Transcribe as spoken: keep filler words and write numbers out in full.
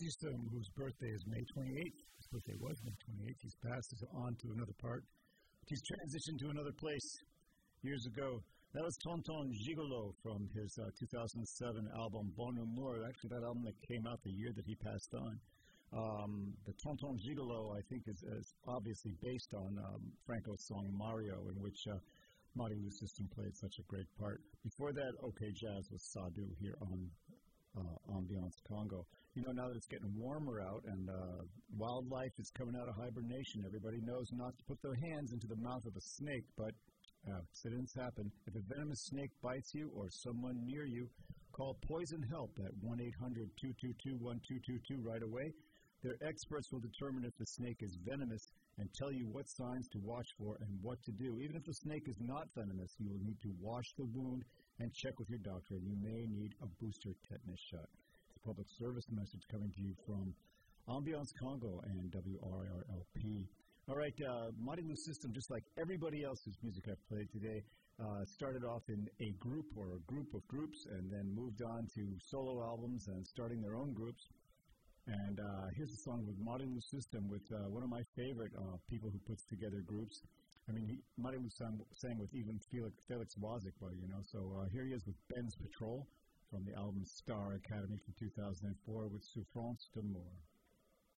System, whose birthday is May twenty-eighth. His birthday was May twenty-eighth. He's passed on to another part. He's transitioned to another place years ago. That was Tonton Gigolo from his uh, two thousand seven album Bon Humeur. Actually, that album that came out the year that he passed on. Um, the Tonton Gigolo, I think, is, is obviously based on um, Franco's song Mario, in which uh, Marty Lou System played such a great part. Before that, OK Jazz was Sadu here on uh, Ambiance Congo. You know, now that it's getting warmer out and uh, wildlife is coming out of hibernation, everybody knows not to put their hands into the mouth of a snake, but uh, accidents happen. If a venomous snake bites you or someone near you, call Poison Help at one eight hundred two two two one two two two right away. Their experts will determine if the snake is venomous and tell you what signs to watch for and what to do. Even if the snake is not venomous, you will need to wash the wound and check with your doctor. You may need a booster tetanus shot. It's a public service message coming to you from Ambiance Congo and W R R L P. All right, uh, Marty Lou System, just like everybody else's music I've played today, uh, started off in a group or a group of groups and then moved on to solo albums and starting their own groups. And uh, here's a song with Marty Lou System with uh, one of my favorite uh, people who puts together groups. I mean, he, Marty Lou sang, sang with even Felix, Felix Wozniak, you know. So uh, here he is with Ben's Patrol from the album Star Academy from two thousand four with Souffrance d'amour.